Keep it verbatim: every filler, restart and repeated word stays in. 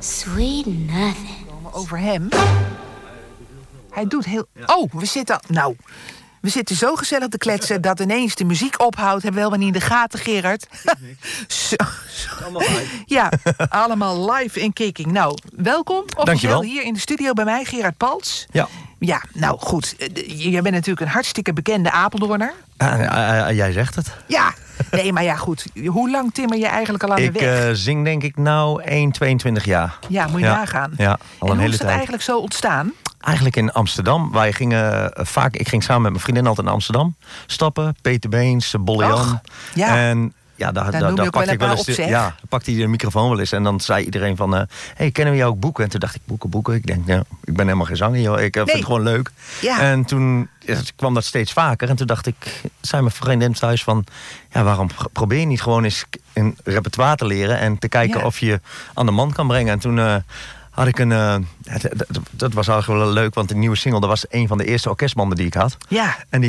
Sweet nothing. Over hem. Hij doet heel... Oh, we zitten... Nou, we zitten zo gezellig te kletsen dat ineens de muziek ophoudt. Hebben we helemaal niet in de gaten, Gerard. Zo, zo. Allemaal live. Ja, allemaal live in Kicking. Nou, welkom. Officieel Dankjewel. hier in de studio bij mij, Gerard Paltz. Ja. Ja, nou goed. Jij bent natuurlijk een hartstikke bekende Apeldoorner. Uh, uh, uh, jij zegt het. Ja, nee, maar ja, goed. Hoe lang timmer je eigenlijk al aan Ik de weg? uh, zing denk ik nou één, tweeëntwintig jaar. Ja, moet je ja. nagaan. Ja, al en een hoe hele is dat tijd. eigenlijk zo ontstaan? Eigenlijk in Amsterdam. Wij gingen uh, vaak... Ik ging samen met mijn vriendin altijd naar Amsterdam. Stappen, Peter Beens, Bolle Jan. Och, ja. En ja, daar, Daar daar, noem je daar ook pakte wel ik wel een eens paar de, op, zeg. ja, dan pakte hij de microfoon wel eens. En dan zei iedereen van... Uh, hey, kennen we jou ook boeken? En toen dacht ik, boeken, boeken. Ik denk, ja, ik ben helemaal geen zanger, joh. Ik uh, Nee. vind het gewoon leuk. Ja. En toen ja, kwam dat steeds vaker. En toen dacht ik, zei mijn vriendin thuis van... Ja, waarom probeer je niet gewoon eens een repertoire te leren... en te kijken Ja. of je aan de man kan brengen. En toen... Uh, had ik een... Uh, dat, dat was eigenlijk wel leuk, want de nieuwe single... dat was een van de eerste orkestbanden die ik had. Ja. En die